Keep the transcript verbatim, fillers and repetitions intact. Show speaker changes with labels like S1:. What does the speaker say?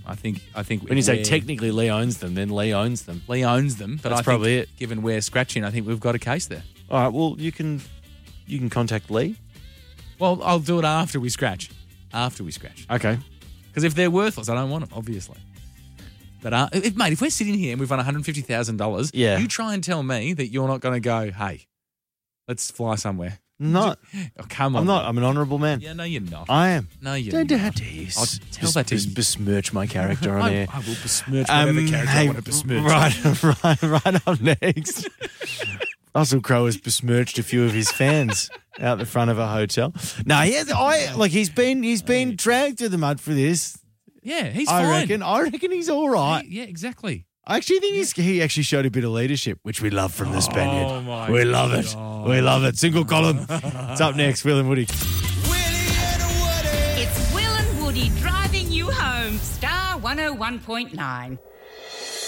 S1: I think I think
S2: When you say technically Lee owns them, then Lee owns them.
S1: Lee owns them, but
S2: That's
S1: I
S2: probably
S1: think,
S2: it.
S1: given we're scratching, I think we've got a case there.
S2: All right, well, you can you can contact Lee.
S1: Well, I'll do it after we scratch. After we scratch.
S2: Okay.
S1: Because if they're worthless, I don't want them, obviously. But, uh, if, mate, if we're sitting here and we've won one hundred fifty thousand dollars,
S2: Yeah.
S1: you try and tell me that you're not going to go, hey, let's fly somewhere.
S2: Not.
S1: Oh, come on.
S2: I'm not.
S1: mate.
S2: I'm an honourable man.
S1: Yeah, no, you're not.
S2: I am.
S1: No, you're
S2: Don't
S1: not.
S2: how dare you
S1: I'll
S2: s-
S1: tell
S2: bes-
S1: that to
S2: bes-
S1: you.
S2: besmirch my character on
S1: I,
S2: air.
S1: I will besmirch whatever
S2: Um,
S1: character
S2: hey,
S1: I want to besmirch.
S2: Right, right, right up next. Russell Crowe has besmirched a few of his fans out the front of a hotel. No, he has, I like he's been he's been dragged through the mud for this.
S1: Yeah, he's
S2: I
S1: fine.
S2: reckon. I reckon he's all right.
S1: Yeah, exactly.
S2: I actually think he's, he actually showed a bit of leadership, which we love from the Spaniard.
S1: Oh, my
S2: we love it.
S1: God.
S2: We love it. Single column. It's up next. Will and Woody.
S3: It's Will and Woody driving you home. Star one oh one point nine.